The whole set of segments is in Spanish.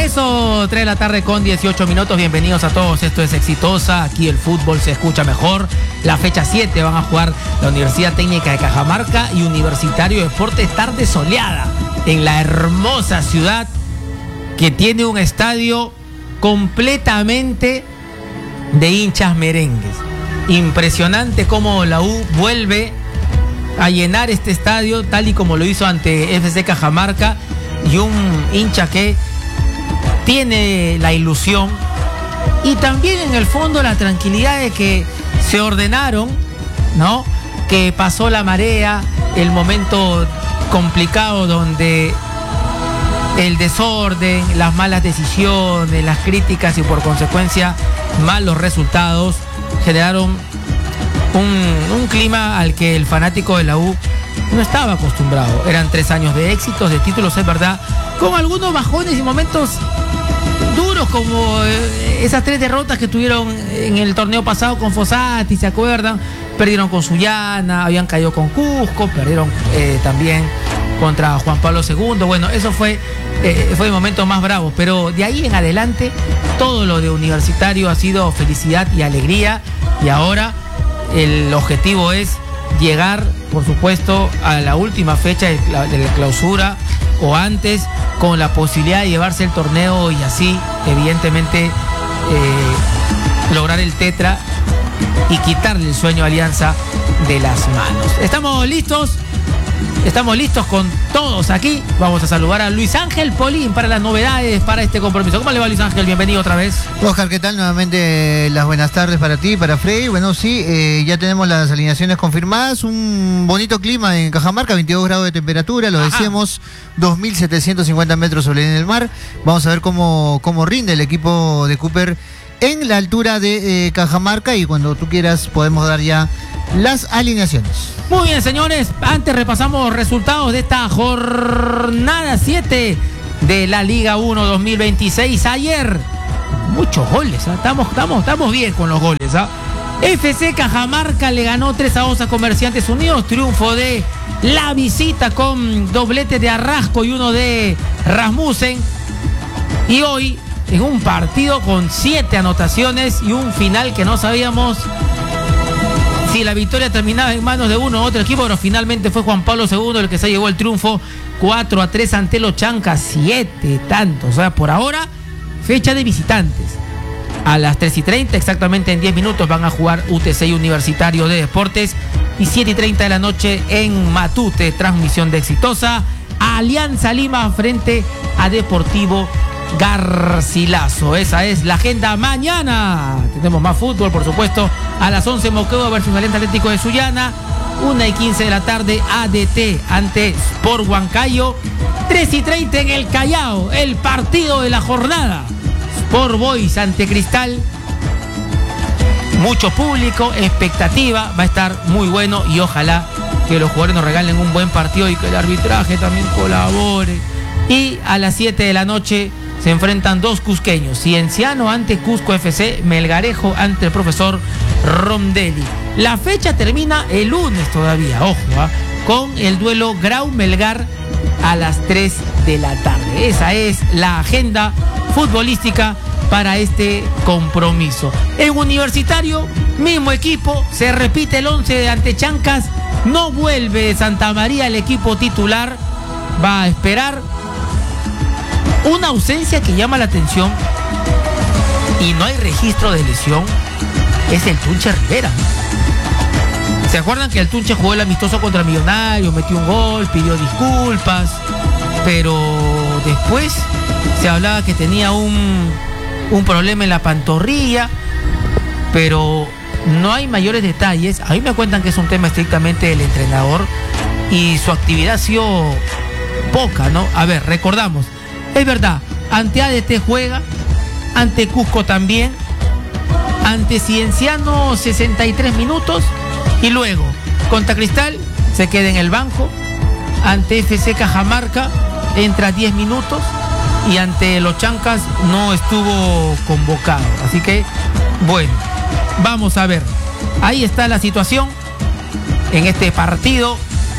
Eso, 3 de la tarde con 18 minutos. Bienvenidos a todos. Esto es Exitosa. Aquí el fútbol se escucha mejor. La fecha 7 van a jugar la Universidad Técnica de Cajamarca y Universitario de Deportes, tarde soleada en la hermosa ciudad que tiene un estadio completamente de hinchas merengues. Impresionante cómo la U vuelve a llenar este estadio tal y como lo hizo ante FC Cajamarca, y un hincha que tiene la ilusión y también en el fondo la tranquilidad de que se ordenaron, ¿no? Que pasó la marea, el momento complicado donde el desorden, las malas decisiones, las críticas y por consecuencia malos resultados generaron un clima al que el fanático de la U no estaba acostumbrado. Eran 3 años de éxitos, de títulos, es verdad, con algunos bajones y momentos duros como esas 3 derrotas que tuvieron en el torneo pasado con Fossati, ¿se acuerdan? Perdieron con Sullana, habían caído con Cusco, perdieron también contra Juan Pablo II. Bueno, eso fue el momento más bravo, pero de ahí en adelante todo lo de Universitario ha sido felicidad y alegría, y ahora el objetivo es llegar, por supuesto, a la última fecha de la clausura o antes, con la posibilidad de llevarse el torneo y así, evidentemente, lograr el tetra y quitarle el sueño a Alianza de las manos. Estamos listos con todos aquí. Vamos a saludar a Luis Ángel Polín para las novedades para este compromiso. ¿Cómo le va, Luis Ángel? Bienvenido otra vez. Oscar, ¿qué tal? Nuevamente las buenas tardes para ti, para Freddy. Bueno, sí, ya tenemos las alineaciones confirmadas. Un bonito clima en Cajamarca, 22 grados de temperatura, lo decíamos, 2.750 metros sobre el mar. Vamos a ver cómo rinde el equipo de Cooper en la altura de Cajamarca, y cuando tú quieras podemos dar ya las alineaciones. Muy bien, señores, antes repasamos resultados de esta jornada 7 de la Liga 1 2026. Ayer, muchos goles, ¿eh? Estamos bien con los goles, ¿eh? FC Cajamarca le ganó 3-2 a Comerciantes Unidos, triunfo de la visita con doblete de Arrasco y uno de Rasmussen. Y hoy, en un partido con 7 anotaciones y un final que no sabíamos si la victoria terminaba en manos de uno u otro equipo, pero finalmente fue Juan Pablo II el que se llevó el triunfo 4-3 ante los Chancas, 7 tantos. O sea, por ahora, fecha de visitantes. A las 3:30, exactamente en 10 minutos, van a jugar UTC y Universitario de Deportes, y 7:30 de la noche en Matute, transmisión de Exitosa, Alianza Lima frente a Deportivo Garcilaso. Esa es la agenda. Mañana tenemos más fútbol, por supuesto. A las 11, Moquegua versus Alianza Atlético de Sullana. 1:15 de la tarde, ADT ante Sport Huancayo. 3:30 en el Callao, el partido de la jornada, Sport Boys ante Cristal. Mucho público, expectativa, va a estar muy bueno, y ojalá que los jugadores nos regalen un buen partido y que el arbitraje también colabore. Y a las 7 de la noche se enfrentan 2 cusqueños, Cienciano ante Cusco FC, Melgarejo ante el profesor Rondelli. La fecha termina el lunes todavía, ojo, con el duelo Grau-Melgar a las 3 de la tarde. Esa es la agenda futbolística para este compromiso. En Universitario, mismo equipo, se repite el 11 ante Chancas, no vuelve Santa María el equipo titular, va a esperar. Una ausencia que llama la atención y no hay registro de lesión es el Tunche Rivera. ¿Se acuerdan que el Tunche jugó el amistoso contra Millonarios, metió un gol, pidió disculpas, pero después se hablaba que tenía un problema en la pantorrilla, pero no hay mayores detalles? A mí me cuentan que es un tema estrictamente del entrenador y su actividad ha sido poca, ¿no? A ver, recordamos. Es verdad, ante ADT juega, ante Cusco también, ante Cienciano 63 minutos, y luego contra Cristal se queda en el banco, ante FC Cajamarca entra 10 minutos, y ante los Chancas no estuvo convocado. Así que, bueno, vamos a ver. Ahí está la situación en este partido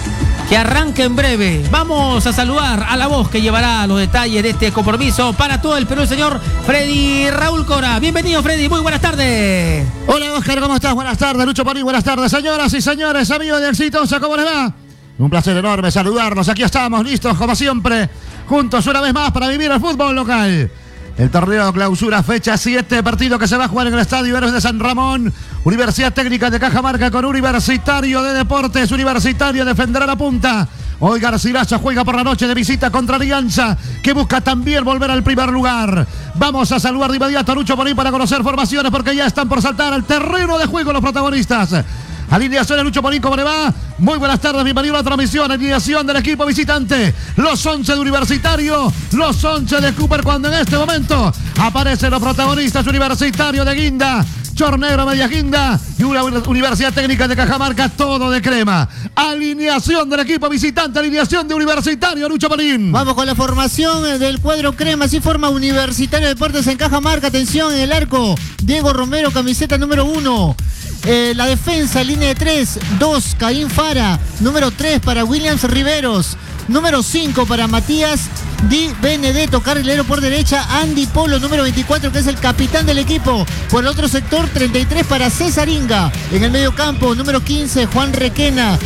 que arranque en breve. Vamos a saludar a la voz que llevará los detalles de este compromiso para todo el Perú, el señor Freddy Raúl Cora. Bienvenido, Freddy, muy buenas tardes. Hola, Oscar, ¿cómo estás? Buenas tardes, Lucho Polín, buenas tardes, señoras y señores, amigos de Exitosa, ¿cómo les va? Un placer enorme saludarlos, aquí estamos listos, como siempre, juntos una vez más para vivir el fútbol local. El torneo clausura fecha 7, partido que se va a jugar en el Estadio Héroes de San Ramón. Universidad Técnica de Cajamarca con Universitario de Deportes. Universitario defenderá la punta. Hoy Garcilaso juega por la noche de visita contra Alianza, que busca también volver al primer lugar. Vamos a saludar de inmediato a Lucho Polín para conocer formaciones, porque ya están por saltar al terreno de juego los protagonistas. Alineación de Lucho Polín, ¿cómo le va? Muy buenas tardes, bienvenido a la transmisión. Alineación del equipo visitante. Los 11 de Universitario, los 11 de Cooper, cuando en este momento aparecen los protagonistas. Universitario de Guinda, Chornegro, Media Guinda y una Universidad Técnica de Cajamarca, todo de crema. Alineación del equipo visitante, alineación de Universitario, Lucho Polín. Vamos con la formación del cuadro crema. Así forma Universitario de Deportes en Cajamarca. Atención, en el arco, Diego Romero, camiseta número 1. La defensa, línea de 3, 2, Caín Fara. Número 3 para Williams Riveros. Número 5 para Matías Di Benedetto, carrilero por derecha. Andy Polo, número 24, que es el capitán del equipo. Por el otro sector, 33 para César Inga. En el medio campo, número 15, Juan Requena.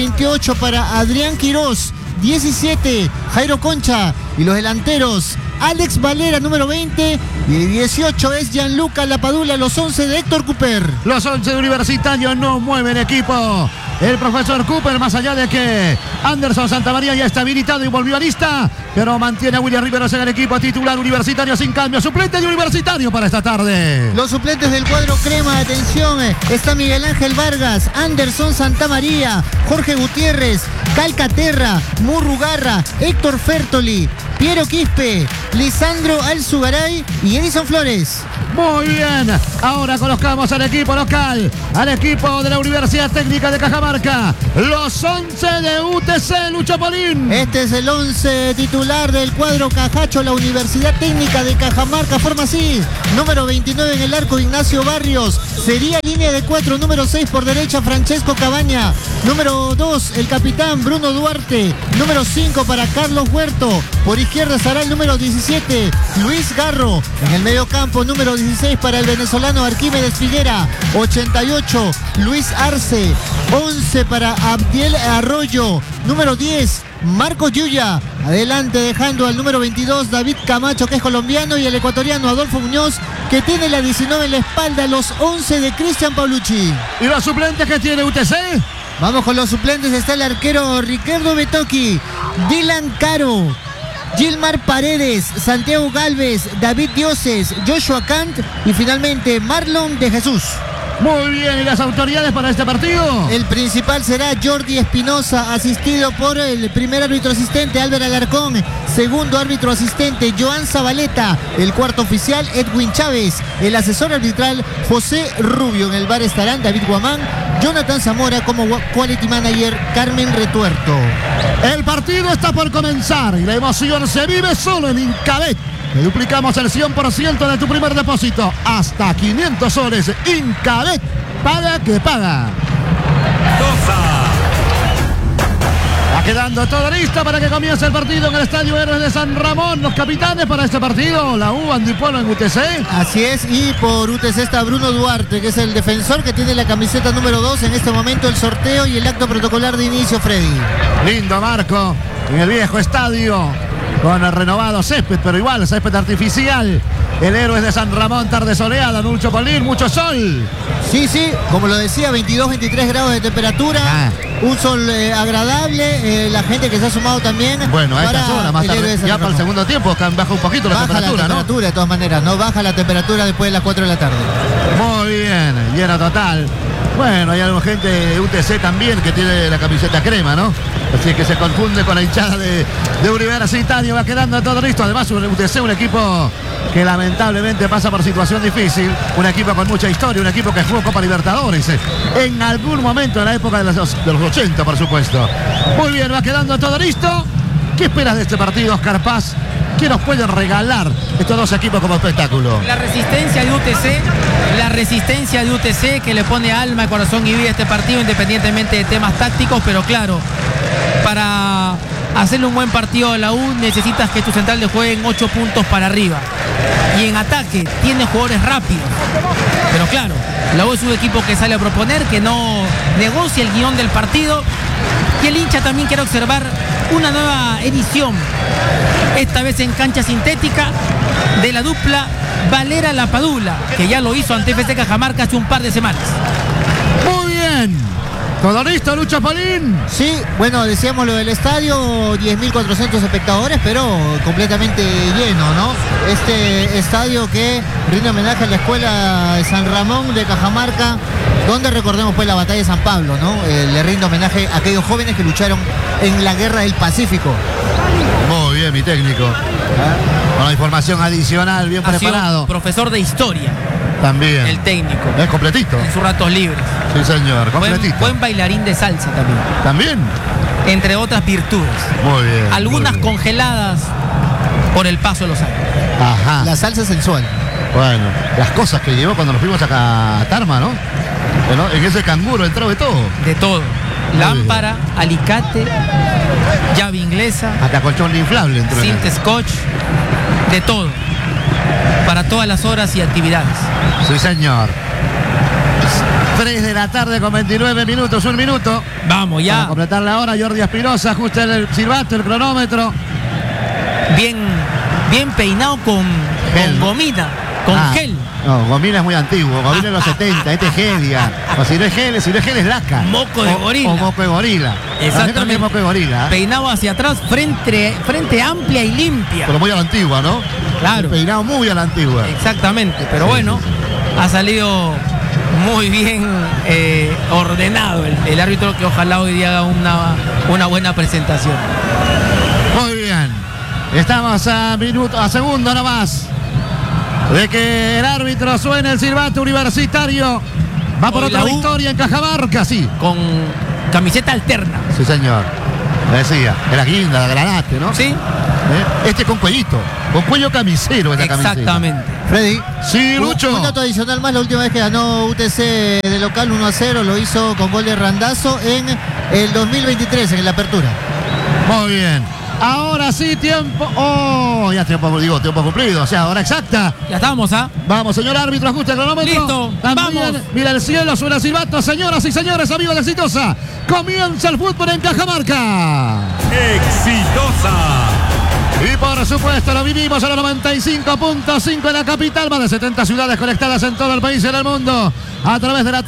28 para Adrián Quirós. 17, Jairo Concha. Y los delanteros, Alex Valera, número 20. Y el 18 es Gianluca Lapadula. Los 11 de Héctor Cooper. Los 11 de Universitario no mueven equipo. El profesor Cooper, más allá de que Anderson Santamaría ya está habilitado y volvió a lista, pero mantiene a William Riveros en el equipo titular. Universitario sin cambio. Suplente de Universitario para esta tarde. Los suplentes del cuadro crema, atención, está Miguel Ángel Vargas, Anderson Santamaría, Jorge Gutiérrez, Calcaterra, Murrugarra, Héctor Fertoli, Piero Quispe, Lisandro Alzugaray y Edison Flores. Muy bien, ahora colocamos al equipo local, al equipo de la Universidad Técnica de Cajamarca. Los 11 de UTC, Lucho Polín. Este es el 11 titular del cuadro Cajacho. La Universidad Técnica de Cajamarca forma así: número 29 en el arco, Ignacio Barrios. Sería línea de 4, número 6 por derecha, Francesco Cabaña. Número 2, el capitán Bruno Duarte. Número 5 para Carlos Huerto. Por izquierda estará el número 17, Luis Garro. En el medio campo, número 16 para el venezolano Arquímedes Figuera. 88, Luis Arce. 11 para Abdiel Arroyo. Número 10, Marcos Yuya. Adelante, dejando al número 22, David Camacho, que es colombiano, y el ecuatoriano Adolfo Muñoz, que tiene la 19 en la espalda. Los 11 de Cristian Paulucci. ¿Y los suplentes que tiene UTC? Vamos con los suplentes. Está el arquero Ricardo Betoqui, Dylan Caro, Gilmar Paredes, Santiago Galvez, David Dioses, Joshua Kant y finalmente Marlon de Jesús. Muy bien, ¿y las autoridades para este partido? El principal será Jordi Espinosa, asistido por el primer árbitro asistente Álvaro Alarcón, segundo árbitro asistente Joan Zabaleta, el cuarto oficial Edwin Chávez, el asesor arbitral José Rubio. En el bar estarán David Guamán, Jonathan Zamora, como quality manager Carmen Retuerto. El partido está por comenzar y la emoción se vive solo en Incabet. Te duplicamos el 100% de tu primer depósito. Hasta 500 soles. Incabet. Paga que paga. Va quedando todo listo para que comience el partido en el Estadio Héroes de San Ramón. Los capitanes para este partido, la U, Andy Polo en UTC. Así es, y por UTC está Bruno Duarte, que es el defensor que tiene la camiseta número 2. En este momento el sorteo y el acto protocolar de inicio, Freddy. Lindo marco en el viejo estadio, con el renovado césped, pero igual césped artificial. El Héroes de San Ramón, tarde soleada, Lucho Polín, mucho sol. Sí, como lo decía, 22, 23 grados de temperatura. Un sol agradable. La gente que se ha sumado también. Bueno, a estas horas, más tarde, ya para el segundo tiempo, baja un poquito la temperatura, ¿no? De todas maneras, no baja la temperatura después de las 4 de la tarde. Muy bien, lleno total. Bueno, hay algo gente de UTC también que tiene la camiseta crema, ¿no? Así que se confunde con la hinchada de Universitario. Va quedando todo listo. Además, UTC, un equipo que lamentablemente pasa por situación difícil. Un equipo con mucha historia, un equipo que jugó Copa Libertadores en algún momento en la época de los 80, por supuesto. Muy bien, va quedando todo listo. ¿Qué esperas de este partido, Oscar Paz? ¿Qué nos pueden regalar estos dos equipos como espectáculo? La resistencia de UTC que le pone alma, corazón y vida a este partido, independientemente de temas tácticos, pero claro, para hacerle un buen partido a la U necesitas que tu central le jueguen 8 puntos para arriba. Y en ataque tiene jugadores rápidos. Pero claro, la U es un equipo que sale a proponer, que no negocia el guión del partido. Y el hincha también quiere observar una nueva edición, esta vez en cancha sintética, de la dupla Valera-La Padula, que ya lo hizo ante FC Cajamarca hace un par de semanas. Muy bien. ¿Todo listo, Lucho Polín? Sí, bueno, decíamos lo del estadio, 10.400 espectadores, pero completamente lleno, ¿no? Este estadio que rinde homenaje a la escuela de San Ramón de Cajamarca, donde recordemos pues la batalla de San Pablo, ¿no? Le rinde homenaje a aquellos jóvenes que lucharon en la Guerra del Pacífico. Muy bien, mi técnico. Con la información adicional, bien preparado. Profesor de historia. También. El técnico. Es completito. En sus ratos libres. Sí, señor, completito. Buen bailarín de salsa también. ¿También? Entre otras virtudes. Muy bien. Algunas muy bien. congeladas por el paso de los años. Ajá. La salsa sensual. Bueno, las cosas que llevó cuando nos fuimos a Tarma, ¿no? Bueno, en ese canguro entró de todo. De todo. Lámpara, alicate, llave inglesa, hasta colchón inflable entró. cinta scotch, de todo. Para todas las horas y actividades. Sí, señor. 3 de la tarde con 29 minutos, un minuto. Vamos, ya. Para completar la hora, Jordi Espinosa ajusta el silbato, el cronómetro. Bien peinado con gomina, con gel. No, gomina es muy antiguo, gomina es los 70, este es gel ya. O si no es gel es laca. Moco de gorila. O moco de gorila. Exactamente. Moco de gorila. Peinado hacia atrás, frente amplia y limpia. Pero muy a la antigua, ¿no? Claro. Peinado muy a la antigua. Exactamente, pero sí, bueno, sí. Ha salido muy bien ordenado el árbitro, que ojalá hoy día haga una buena presentación. Muy bien. Estamos a segundo nomás de que el árbitro suene el silbato Universitario. Va por otra victoria en Cajamarca, sí. Con camiseta alterna. Sí, señor. Me decía, la guinda, la granate, ¿no? Sí. Este con cuellito, con cuello camisero esta camiseta. Exactamente. Freddy. Sí, Lucho. Un dato adicional más, la última vez que ganó UTC de local 1-0 lo hizo con gol de Randazo en el 2023, en la apertura. Muy bien. Ahora sí, tiempo. Oh, ya tiempo cumplido. O sea, hora exacta. Ya estamos, ¿ah? Vamos, señor árbitro, ajuste el cronómetro. Listo, también, vamos. Mira el cielo, suena el silbato. Señoras y señores, amigos de Exitosa. Comienza el fútbol en Cajamarca. Exitosa. Y por supuesto lo vivimos a los 95.5 en la capital. Más de 70 ciudades conectadas en todo el país y en el mundo. A través de la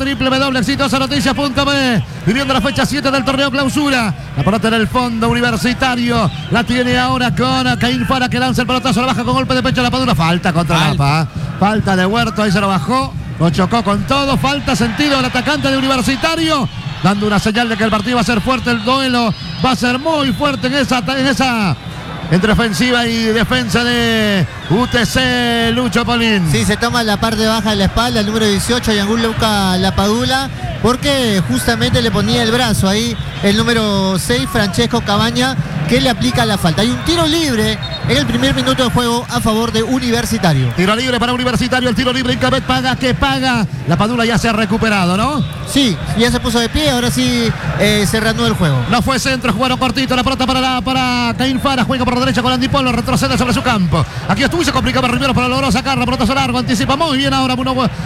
www.exitosanoticias.be. Viviendo la fecha 7 del torneo clausura. La pelota en el fondo Universitario. La tiene ahora con Caín Fara, que lanza el pelotazo. La baja con golpe de pecho a La Padula. Falta contra Lapa. Falta de Huerto. Ahí se lo bajó. Lo chocó con todo. Falta sentido el atacante de Universitario. Dando una señal de que el partido va a ser fuerte. El duelo va a ser muy fuerte en esa entre ofensiva y defensa de UTC, Lucho Polín. Sí, se toma la parte baja de la espalda, el número 18, Gianluca La Padula, porque justamente le ponía el brazo ahí el número 6, Francesco Cabaña, que le aplica la falta. Hay un tiro libre en el primer minuto de juego a favor de Universitario. Tiro libre para Universitario, el tiro libre Incabet paga, que paga. La Padula ya se ha recuperado, ¿no? Sí, ya se puso de pie, ahora sí se reanuda el juego. No fue centro, jugaron cortito, la pelota para Caín Fara, juega por la derecha con Andy Polo, retrocede sobre su campo. Aquí estuvo y se complicaba Rivero, pero logró sacar la pelota largo, anticipa muy bien ahora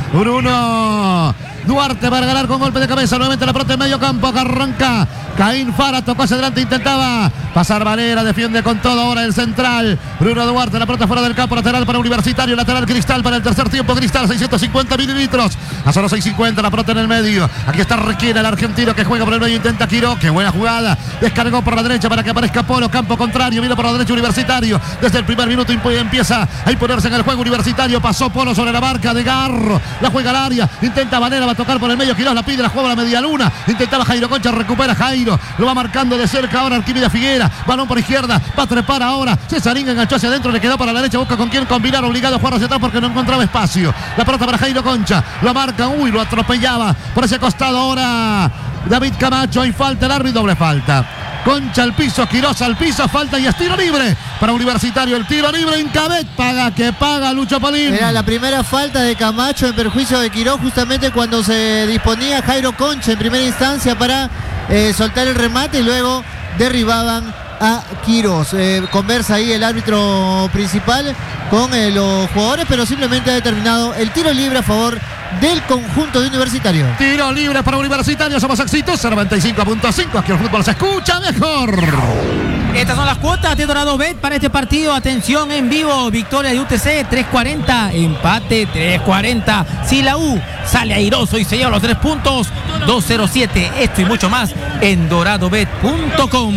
Bruno Duarte para ganar con golpe de cabeza, nuevamente la pelota en medio campo, arranca Caín Fara, tocó hacia adelante, intentaba pasar Valera, defiende con todo ahora el central, Bruno Duarte, la pelota fuera del campo, lateral para Universitario, lateral Cristal para el tercer tiempo, Cristal 650 mililitros, a solo 650 la pelota en el medio, aquí está Requiera, el argentino que juega por el medio, intenta Quiró, qué buena jugada, descargó por la derecha para que aparezca Polo, campo contrario, vino por la derecha Universitario, desde el primer minuto empieza a imponerse en el juego Universitario, pasó Polo sobre la marca de Garro, la juega al área, intenta Valera, va a tocar por el medio, Quirós la pide, la juega a la media luna, intentaba Jairo Concha, recupera Jairo, lo va marcando de cerca ahora Arquímedes Figuera, balón por izquierda, va a trepar ahora, Cesarín enganchó hacia adentro, le quedó para la derecha, busca con quién combinar, obligado a jugar hacia atrás porque no encontraba espacio, la pelota para Jairo Concha, lo marca, lo atropellaba, por ese costado ahora David Camacho, hay falta, el árbitro, doble falta. Concha al piso, Quirós al piso, falta y es tiro libre para Universitario. El tiro libre, Incabet, paga que paga Lucho Polín. Era la primera falta de Camacho en perjuicio de Quiroz, justamente cuando se disponía Jairo Concha en primera instancia para soltar el remate y luego derribaban a Quiroz. Conversa ahí el árbitro principal con los jugadores, pero simplemente ha determinado el tiro libre a favor del conjunto de Universitario. Tiro libre para Universitario, somos éxitos, 95.5, aquí el fútbol se escucha mejor. Estas son las cuotas de Dorado Bet para este partido. Atención, en vivo, victoria de UTC 3.40, empate 3.40. Si la U sale airoso y se lleva los 3 puntos, 2.07. Esto y mucho más en doradobet.com.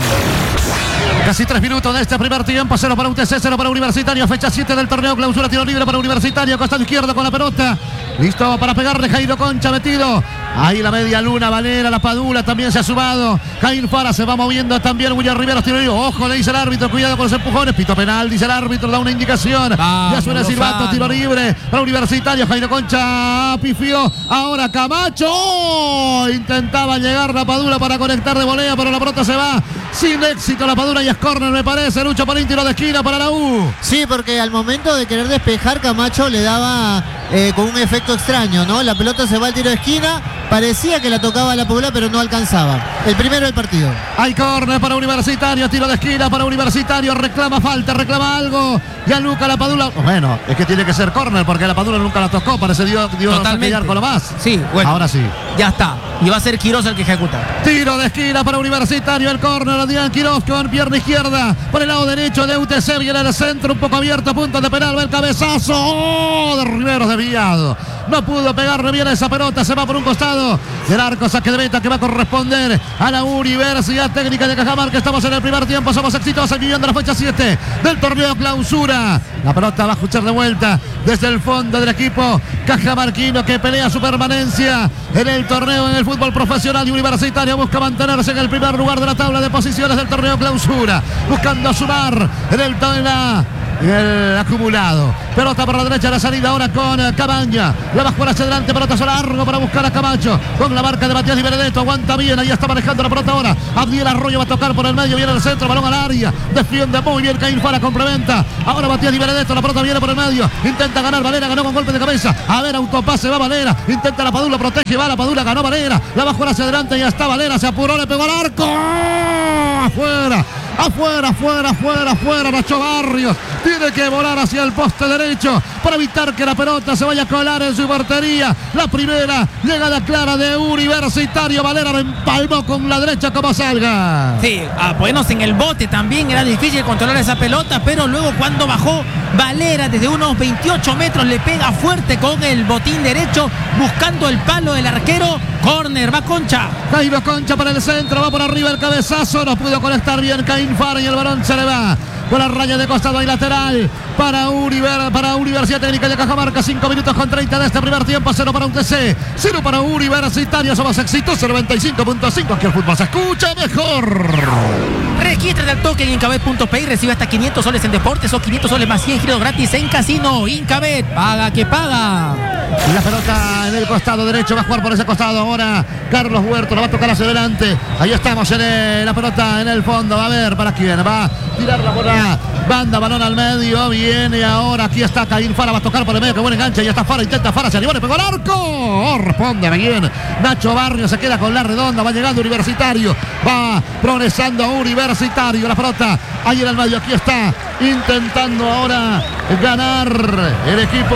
Casi 3 minutos de este primer tiempo. 0 para UTC, 0 para Universitario. Fecha 7 del torneo clausura. Tiro libre para Universitario. Costado izquierdo con la pelota. Listo para pegarle Jairo Concha metido. Ahí la media luna, Valera, la Padula también se ha sumado. Jair Fara se va moviendo también. William Rivera, tiro libre. Ojo, le dice el árbitro. Cuidado con los empujones. Pito penal, dice el árbitro. Da una indicación. Ya suena el silbato. Tiro libre para Universitario. Jairo Concha pifió. Ahora Camacho. ¡Oh! Intentaba llegar la Padula para conectar de volea, pero la pelota se va sin éxito. La Padula y es córner, me parece. Lucho por tiro de esquina para la U. Sí, porque al momento de querer despejar, Camacho le daba con un efecto extraño, ¿no? La pelota se va al tiro de esquina. Parecía que la tocaba la Padula, pero no alcanzaba. El primero del partido. Hay córner para Universitario, tiro de esquina para Universitario, reclama falta, reclama algo. Gianluca La Padula. Bueno, es que tiene que ser córner porque la Padula nunca la tocó, parece dio totalmente con lo más. Sí, bueno. Ahora sí. Ya está. Y va a ser Quiroz el que ejecuta. Tiro de esquina para Universitario, el córner, Adrián Quiroz con pierna izquierda. Por el lado derecho de UTC, viene el centro, un poco abierto, punto de penal, va el cabezazo. ¡Oh! De Riveros desviado. No pudo pegarle bien a esa pelota, se va por un costado. El arco, saque de meta que va a corresponder a la Universidad Técnica de Cajamarca. Estamos en el primer tiempo, somos exitosos viviendo la fecha 7 del torneo clausura. La pelota va a escuchar de vuelta desde el fondo del equipo cajamarquino que pelea su permanencia en el torneo, en el fútbol profesional y Universitario. Busca mantenerse en el primer lugar de la tabla de posiciones del torneo clausura, buscando sumar en el acumulado. Pelota por la derecha, la salida ahora con Cabaña. La va a jugar hacia adelante, pelota sola largo para buscar a Camacho. Con la marca de Matías Di Benedetto, aguanta bien, ahí está manejando la pelota ahora. Abdiel Arroyo va a tocar por el medio, viene el centro, balón al área. Defiende muy bien, Caín Fara complementa. Ahora Matías Di Benedetto, la pelota viene por el medio. Intenta ganar Valera, ganó con golpe de cabeza. A ver, autopase, va Valera. Intenta la Padula, protege, va la Padula, ganó Valera. La va a jugar hacia adelante, ya está Valera, se apuró, le pegó al arco. Afuera. Afuera, Nacho Barrios. Tiene que volar hacia el poste derecho para evitar que la pelota se vaya a colar en su portería. La primera llegada clara de Universitario. Valera la empalmó con la derecha como salga. Sí, apoyarnos en el bote también era difícil controlar esa pelota, pero luego cuando bajó Valera desde unos 28 metros le pega fuerte con el botín derecho buscando el palo del arquero. Córner, va Concha. Jairo Concha para el centro, va por arriba el cabezazo, no pudo conectar bien Caín Fara y el balón se le va por la raya de costado y lateral para Universidad Técnica de Cajamarca. 5 minutos con 30 de este primer tiempo. 0 para UTC, 0 para Universitario. Somos exitosos, 95.5. Aquí el fútbol se escucha mejor. Regístrate al toque en Incabet.pay y recibe hasta 500 soles en deportes o 500 soles más 100 giros gratis en casino. Incabet, paga que paga. Y la pelota en el costado derecho, va a jugar por ese costado ahora Carlos Huerto, la va a tocar hacia adelante. Ahí estamos en la pelota en el fondo, va a ver para quién, va a tirarla por la banda, balón al medio, viene ahora, aquí está Caín Fara, va a tocar por el medio, que buen enganche, ya está Fara, intenta Fara, se animó, le pegó al arco. Oh, responde bien Nacho Barrios, se queda con la redonda, va llegando Universitario, va progresando a Universitario, la pelota ahí en el medio, aquí está intentando ahora ganar el equipo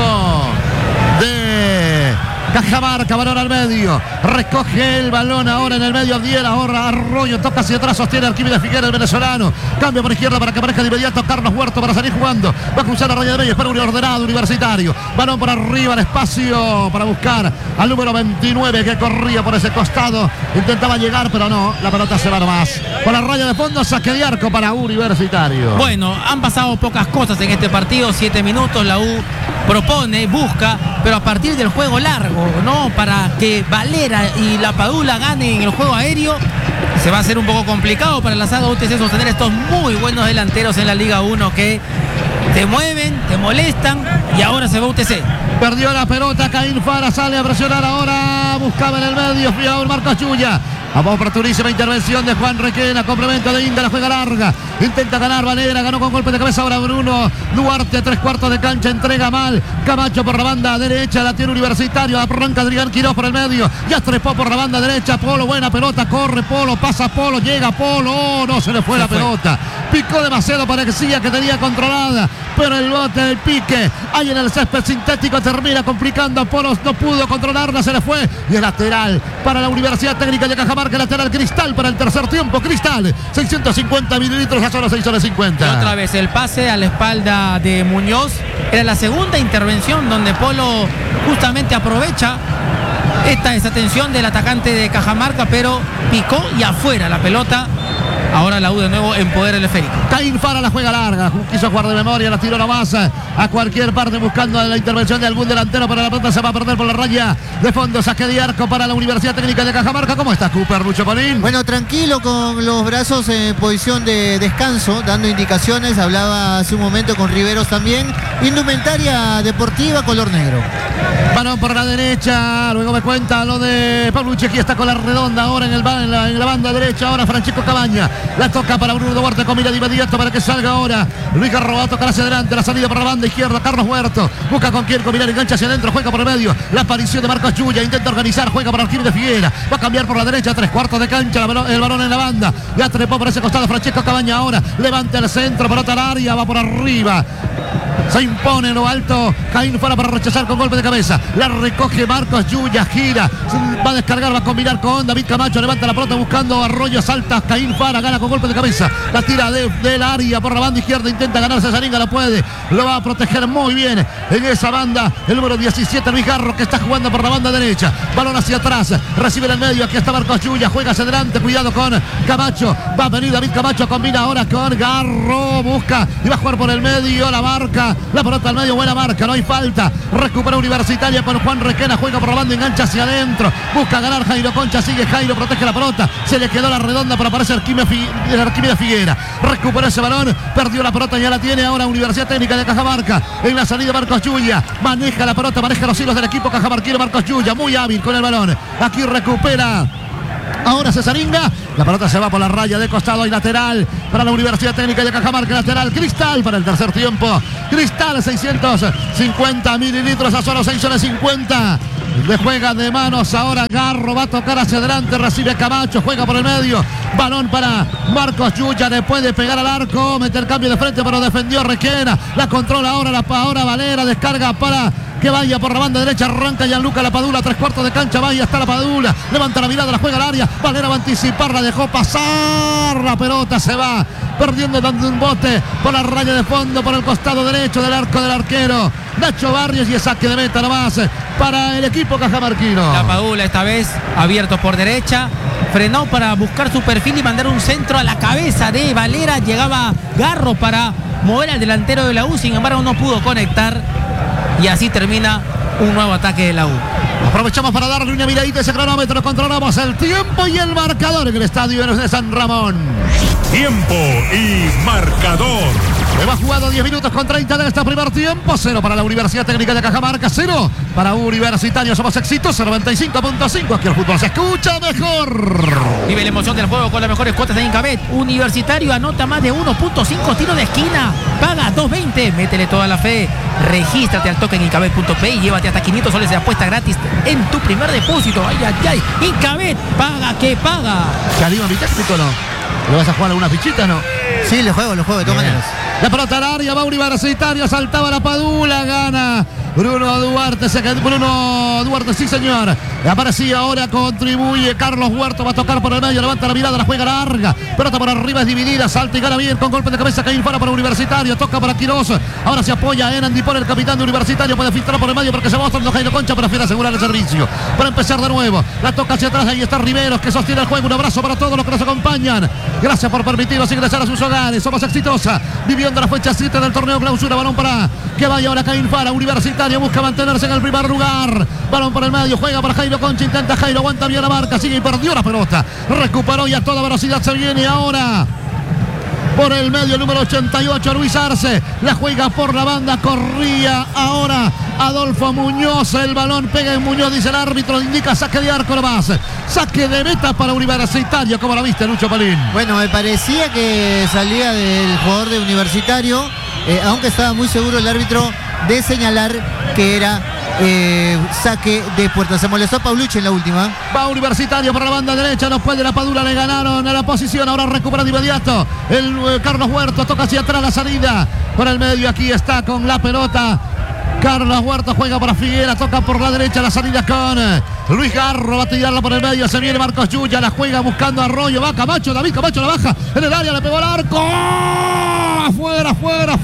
de Cajamarca, balón al medio, recoge el balón ahora en el medio, Abdiel, ahora Arroyo, toca hacia atrás, sostiene Arquímedes Figueroa, el venezolano, cambia por izquierda para que aparezca de inmediato Carlos Huerto para salir jugando, va a cruzar la raya de medio, espera un ordenado Universitario, balón por arriba, el espacio para buscar al número 29 que corría por ese costado, intentaba llegar pero no, la pelota se va nomás, por la raya de fondo, saque de arco para Universitario. Bueno, han pasado pocas cosas en este partido, 7 minutos, la U propone, busca, pero a partir del juego largo, ¿no? Para que Valera y la Padula ganen el juego aéreo, se va a hacer un poco complicado para la saga UTC sostener estos muy buenos delanteros en la Liga 1 que te mueven, te molestan y ahora se va UTC. Perdió la pelota, Caín Fara sale a presionar ahora, buscaba en el medio, Fiaul, Marcos Chuya. Oportunísima intervención de Juan Requena. Complemento de Inga. La juega larga. Intenta ganar Valera. Ganó con golpe de cabeza ahora Bruno Duarte. 3/4 de cancha. Entrega mal. Camacho por la banda derecha. La tiene Universitario. Arranca Adrián Quiroz por el medio. Ya trepó por la banda derecha. Polo. Buena pelota. Corre Polo. Pasa Polo. Llega Polo. Oh, no se le fue la pelota. Picó demasiado. Parecía que tenía controlada. Pero el bote del pique. Ahí en el césped sintético termina complicando a Polo. No pudo controlarla. Se le fue. Y el lateral para la Universidad Técnica de Cajamarca. Lateral Cristal para el tercer tiempo. Cristal. 650 mililitros a solo 6:50. Y otra vez el pase a la espalda de Muñoz. Era la segunda intervención donde Polo justamente aprovecha esta desatención del atacante de Cajamarca, pero picó y afuera la pelota. Ahora la U de nuevo en poder el esférico. Caín Fara la juega larga. Quiso jugar de memoria, la tiró nomás a cualquier parte buscando la intervención de algún delantero, pero la pelota se va a perder por la raya de fondo. Saque de arco para la Universidad Técnica de Cajamarca. ¿Cómo está Cooper, Lucho Polín? Bueno, tranquilo con los brazos en posición de descanso, dando indicaciones. Hablaba hace un momento con Riveros también. Indumentaria deportiva color negro. Balón por la derecha. Luego me cuenta lo de Pavlucci. Aquí está con la redonda ahora en la banda derecha. Ahora Francisco Cabaña. La toca para Bruno Duarte con mira de inmediato para que salga ahora. Luis Garro toca hacia adelante. La salida por la banda izquierda. Carlos Huerto. Busca con quién combinar. Engancha hacia adentro. Juega por el medio. La aparición de Marcos Yuya. Intenta organizar. Juega para Arquímedes de Figuera. Va a cambiar por la derecha. 3/4 de cancha. El balón en la banda. Ya trepó por ese costado Francisco Cabaña ahora. Levanta el centro. Pelota al área. Va por arriba. Se impone en lo alto. Caín Fara para rechazar con golpe de cabeza. La recoge Marcos Yuya. Gira. Va a descargar. Va a combinar con David Camacho. Levanta la pelota buscando Arroyo. Salta Caín Fara. Gana con golpe de cabeza. La tira del área por la banda izquierda. Intenta ganarse Zaringa. La puede. Lo va a proteger muy bien en esa banda. El número 17 Luis Garro que está jugando por la banda derecha. Balón hacia atrás. Recibe en el medio. Aquí está Marcos Yuya. Juega hacia adelante. Cuidado con Camacho. Va a venir David Camacho. Combina ahora con Garro. Busca. Y va a jugar por el medio. La marca. La pelota al medio, buena marca, no hay falta. Recupera Universitaria con Juan Requena, juega por la banda, engancha hacia adentro. Busca ganar Jairo Concha, sigue Jairo, protege la pelota. Se le quedó la redonda para aparecer Arquímedes Figuera. Recuperó ese balón, perdió la pelota, ya la tiene ahora Universidad Técnica de Cajamarca. En la salida Marcos Yuya, maneja la pelota, maneja los hilos del equipo cajamarquino Marcos Yuya, muy hábil con el balón. Aquí recupera. Ahora Cesaringa, la pelota se va por la raya de costado y lateral para la Universidad Técnica de Cajamarca, lateral Cristal para el tercer tiempo. Cristal 650 mililitros a solo 6:50. Le juega de manos ahora Garro, va a tocar hacia adelante, recibe Camacho, juega por el medio, balón para Marcos Yuya, le puede pegar al arco, mete el cambio de frente pero defendió Requena, la controla ahora Valera, descarga para que vaya por la banda derecha, arranca Gianluca Lapadula, 3/4 de cancha, vaya hasta Lapadula, levanta la mirada, la juega al área, Valera va a anticipar, la dejó pasar, la pelota se va perdiendo, dando un bote por la raya de fondo, por el costado derecho del arco del arquero Nacho Barrios, y es saque de meta nomás para el equipo cajamarquino. Lapadula esta vez abierto por derecha, frenó para buscar su perfil y mandar un centro a la cabeza de Valera, llegaba Garro para mover al delantero de la U, sin embargo no pudo conectar. Y así termina un nuevo ataque de la U. Aprovechamos para darle una miradita a ese cronómetro. Controlamos el tiempo y el marcador en el estadio de San Ramón. Tiempo y marcador. Hemos jugado 10 minutos con 30 de este primer tiempo. 0 para la Universidad Técnica de Cajamarca, 0 para Universitario. Somos exitosos, 95.5. Aquí el fútbol se escucha mejor. Vive la emoción del juego con las mejores cuotas de Incabet. Universitario anota más de 1.5 tiros de esquina. Paga 2.20. Métele toda la fe. Regístrate al toque en Incabet.p y llévate hasta 500 soles de apuesta gratis en tu primer depósito. Ay, ay, ay. Incabet, paga que paga. ¿Te anima mi técnico no? ¿Le vas a jugar alguna fichita no? Sí, le juego de todas maneras. La pelota al área, va Universitario, saltaba la Padula, gana Bruno Duarte, Bruno Duarte, sí señor. Aparecía ahora, contribuye Carlos Huerto, va a tocar por el medio, levanta la mirada, la juega larga. Pelota por arriba, es dividida, salta y gana bien con golpe de cabeza. Caín Fara para Universitario, toca para Quiroz. Ahora se apoya en Andy por el capitán de Universitario, puede filtrar por el medio porque se va mostrando Jairo Concha, prefiere asegurar el servicio. Para empezar de nuevo, la toca hacia atrás, ahí está Riveros que sostiene el juego. Un abrazo para todos los que nos acompañan. Gracias por permitirnos ingresar a sus hogares. Somos exitosa, viviendo la fecha 7 del torneo clausura. Balón para que vaya ahora Caín Fara. Universitario busca mantenerse en el primer lugar. Balón por el medio, juega para Jairo Concha, intenta Jairo, aguanta bien la marca, sigue y perdió la pelota. Recuperó y a toda velocidad se viene ahora. Por el medio, el número 88, Luis Arce. La juega por la banda, corría ahora Adolfo Muñoz. El balón pega en Muñoz, dice el árbitro, indica saque de arco nomás. Saque de meta para Universitario. ¿Cómo la viste, Lucho Palín? Bueno, me parecía que salía del jugador de Universitario, aunque estaba muy seguro el árbitro de señalar que era saque de puerta. Se molestó Paulucci en la última. Va Universitario por la banda derecha, no puede la Padula, le ganaron a la posición, ahora recupera de inmediato el Carlos Huerto, toca hacia atrás la salida por el medio, aquí está con la pelota Carlos Huerto, juega para Figuera, toca por la derecha, la salida con Luis Garro, va a tirarla por el medio, se viene Marcos Yuya, la juega buscando a Arroyo, va Camacho, David Camacho la baja en el área, le pegó al arco, afuera,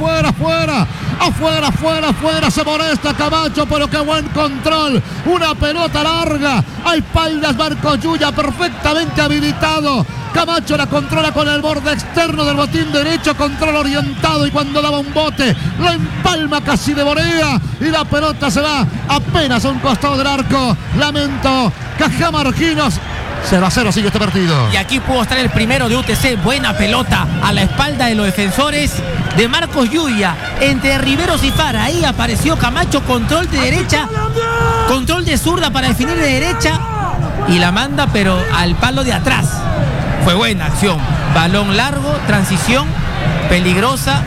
se molesta Camacho, pero qué buen control, una pelota larga, a espaldas Marcos Yuya, perfectamente habilitado. Camacho la controla con el borde externo del botín derecho, control orientado, y cuando daba un bote la empalma casi de volea y la pelota se va apenas a un costado del arco. Lamento, cajamarquinos. 0-0 sigue este partido. Y aquí pudo estar el primero de UTC. Buena pelota a la espalda de los defensores de Marcos Yuya. Entre Riveros y Fara. Ahí apareció Camacho. Control de derecha. Control de zurda para definir de derecha. Y la manda, pero al palo de atrás. Fue buena acción. Balón largo, transición peligrosa.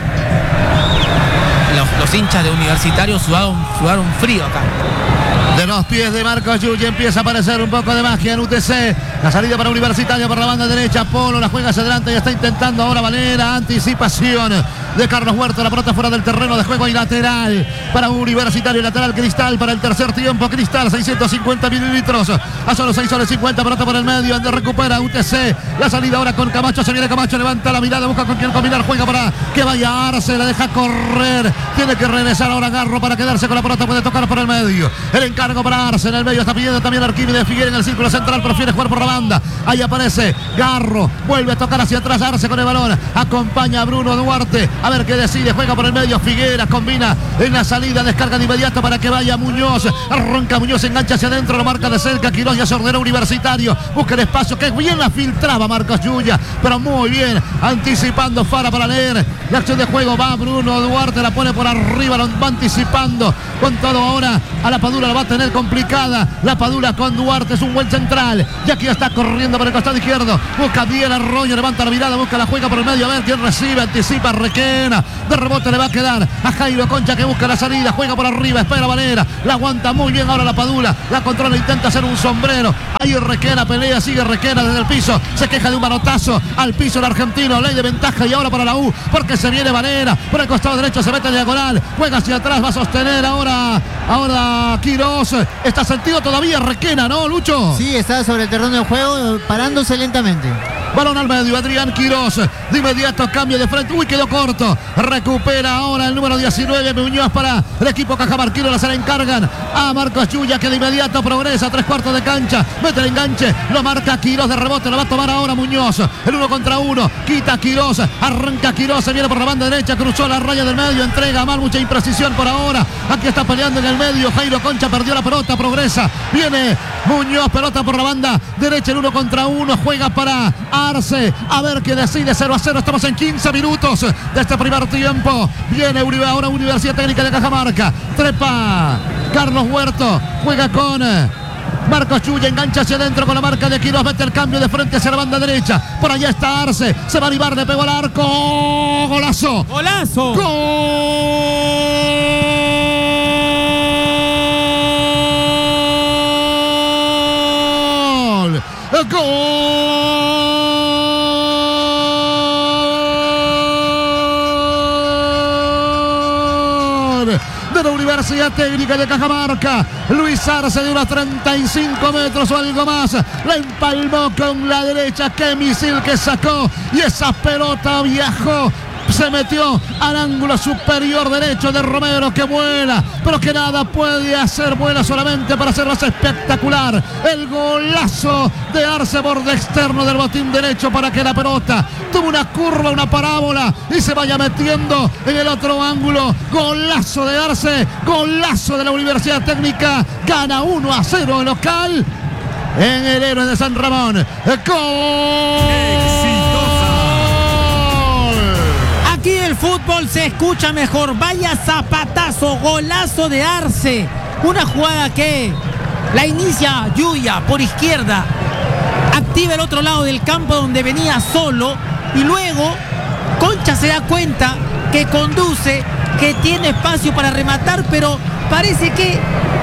Los hinchas de Universitario sudaron frío acá. De los pies de Marcos Yuya empieza a aparecer un poco de magia en UTC. La salida para Universitario por la banda derecha. Polo la juega hacia adelante y está intentando ahora Valera. Anticipación de Carlos Huerto. La pelota fuera del terreno de juego y lateral para Universitario. Lateral Cristal para el tercer tiempo. Cristal 650 mililitros. A solo 6 horas 50. Pelota por el medio. Donde recupera UTC. La salida ahora con Camacho. Se viene Camacho. Levanta la mirada. Busca con quién combinar. Juega para que vaya Arce. La deja correr. Tiene que regresar ahora Garro para quedarse con la pelota. Puede tocar por el medio. El encargo para Arce. En el medio está pidiendo también Arquímedes Figuera en el círculo central. Prefiere jugar por la banda. Ahí aparece Garro. Vuelve a tocar hacia atrás Arce con el balón. Acompaña a Bruno Duarte. A ver qué decide. Juega por el medio Figuera. Combina en la salida. Descarga de inmediato para que vaya Muñoz. Arranca Muñoz. Engancha hacia adentro. Lo marca de cerca. Quiroz ya se ordenó Universitario. Busca el espacio. Que bien la filtraba Marcos Yuya. Pero muy bien. Anticipando Fara para leer. La acción de juego va Bruno Duarte. La pone por arriba. Lo va anticipando. Con todo ahora. A la Padula la va a tener complicada. La Padula con Duarte. Es un buen central. Y aquí está corriendo por el costado izquierdo. Busca bien Arroyo. Levanta la mirada. Busca la juega por el medio. A ver quién recibe. Anticipa Requena. De rebote le va a quedar a Jairo Concha, que busca la salida. Juega por arriba. Espera Valera. La aguanta muy bien ahora la Padula. La controla. Intenta hacer un sombrero. Ahí Requena pelea. Sigue Requena desde el piso. Se queja de un manotazo. Al piso el argentino. Ley de ventaja. Y ahora para la U. Porque se viene Valera. Por el costado derecho se mete en diagonal. Juega hacia atrás. Va a sostener ahora Quiroz. Está sentido todavía Requena, ¿no, Lucho? Sí, está sobre el terreno de juego, parándose lentamente. Balón al medio, Adrián Quiroz. De inmediato cambio de frente. Uy, quedó corto. Recupera ahora el número 19, Muñoz para el equipo cajamarquino. La se la encargan a Marcos Yuya, que de inmediato progresa. 3/4 de cancha. Mete el enganche. Lo marca Quiroz de rebote. Lo va a tomar ahora Muñoz. El 1 contra 1. Quita Quiroz. Arranca Quiroz. Se viene por la banda derecha. Cruzó la raya del medio. Entrega mal. Mucha imprecisión por ahora. Aquí está peleando en el medio. Jairo Concha perdió la pelota. Progresa. Viene Muñoz. Pelota por la banda derecha. El 1 contra 1. Juega para Arce. A ver qué decide. 0-0. Estamos en 15 minutos de este primer tiempo. Viene ahora Universidad Técnica de Cajamarca. Trepa Carlos Huerto. Juega con Marcos Yuya, engancha hacia adentro con la marca de Quiroz. Mete el cambio de frente hacia la banda derecha. Por allá está Arce. Se va a animar. Le pegó al arco. Golazo. ¡Golazo! ¡Gol! ¡Gol! De la Universidad Técnica de Cajamarca. Luis Arce, de unos 35 metros o algo más. La empalmó con la derecha. Qué misil que sacó. Y esa pelota viajó. Se metió al ángulo superior derecho de Romero, que vuela, pero que nada puede hacer. Vuela solamente para hacer más espectacular el golazo de Arce, borde externo del botín derecho, para que la pelota tuvo una curva, una parábola y se vaya metiendo en el otro ángulo. Golazo de Arce, golazo de la Universidad Técnica. Gana 1-0 en local en el Héroes de San Ramón. ¡Gol! Aquí el fútbol se escucha mejor. Vaya zapatazo, golazo de Arce. Una jugada que la inicia Yuya por izquierda. activa el otro lado del campo donde venía solo y luego Concha se da cuenta que conduce, que tiene espacio para rematar, pero parece que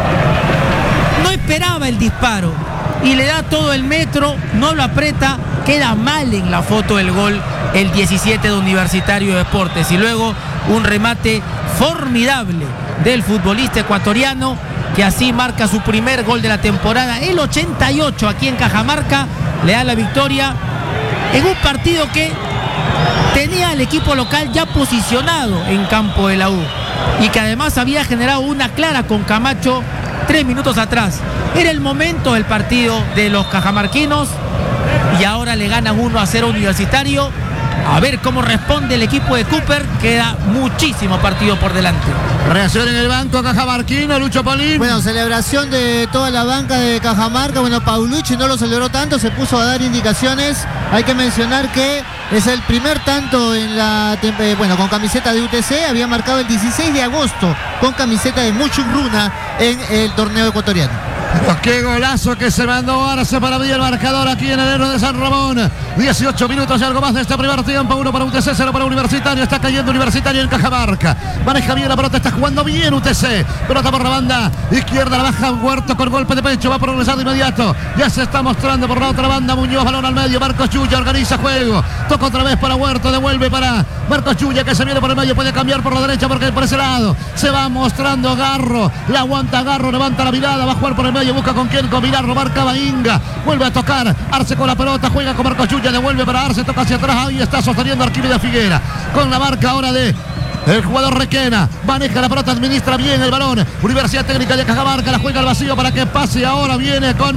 no esperaba el disparo y le da todo el metro, no lo aprieta, queda mal en la foto del gol el 17 de Universitario de Deportes y luego un remate formidable del futbolista ecuatoriano que así marca su primer gol de la temporada, el 88 aquí en Cajamarca, le da la victoria en un partido que tenía al equipo local ya posicionado en campo de la U y que además había generado una clara con Camacho 3 minutos atrás. Era el momento del partido de los cajamarquinos y ahora le ganan 1-0 Universitario. A ver cómo responde el equipo de Cooper. Queda muchísimo partido por delante. Reacción en el banco cajamarquino, Lucho Polín. Bueno, celebración de toda la banca de Cajamarca. Bueno, Paulucci no lo celebró tanto, se puso a dar indicaciones. Hay que mencionar que es el primer tanto en con camiseta de UTC. Había marcado el 16 de agosto con camiseta de Muchugruna en el torneo ecuatoriano. Qué golazo que se mandó Arce para abrir el marcador aquí en el Héroe de San Ramón. 18 minutos y algo más de este primer tiempo. 1 para UTC, 0 para Universitario. Está cayendo Universitario en Cajamarca. Maneja bien la pelota, está jugando bien UTC. Pelota por la banda izquierda, la baja Huerto con golpe de pecho. Va a progresar de inmediato. Ya se está mostrando por la otra banda. Muñoz, balón al medio. Marcos Chuya organiza juego. Toca otra vez para Huerto. Devuelve para Marcos Chuya que se viene por el medio. Puede cambiar por la derecha porque por ese lado se va mostrando Garro. La aguanta Garro, levanta la mirada. Va a jugar por el medio. Busca con quién combinar. Marca Bainga. Vuelve a tocar. Arce con la pelota. Juega con Marcos Chuya. Devuelve para Arce. Toca hacia atrás. Ahí está sosteniendo Arquímedes Figuera. Con la marca ahora de el jugador Requena. Maneja la pelota. Administra bien el balón. Universidad Técnica de Cajamarca. La juega al vacío para que pase. Ahora viene con